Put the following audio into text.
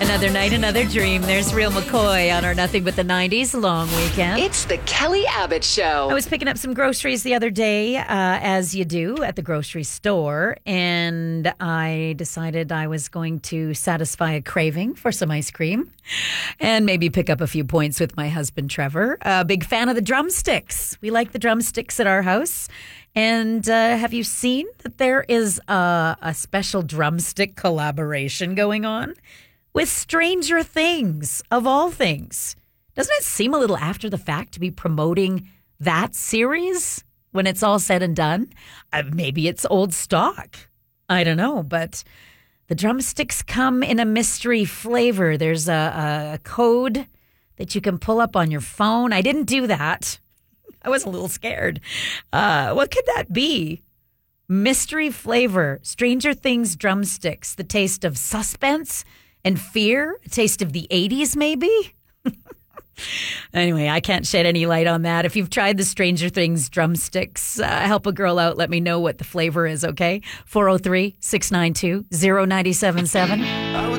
Another night, another dream. There's Real McCoy on our Nothing But the 90s long weekend. It's the Kelly Abbott Show. I was picking up some groceries the other day, as you do at the grocery store, and I decided I was going to satisfy a craving for some ice cream and maybe pick up a few points with my husband, Trevor. A big fan of the drumsticks. We like the drumsticks at our house. And have you seen that there is a special drumstick collaboration going on with Stranger Things, of all things? Doesn't it seem a little after the fact to be promoting that series when it's all said and done? Maybe it's old stock. I don't know, but the drumsticks come in a mystery flavor. There's a code that you can pull up on your phone. I didn't do that. I was a little scared. What could that be? Mystery flavor, Stranger Things drumsticks, the taste of suspense and fear, a taste of the 80s maybe? Anyway, I can't shed any light on that. If you've tried the Stranger Things drumsticks, help a girl out. Let me know what the flavor is, okay? 403-692-0977.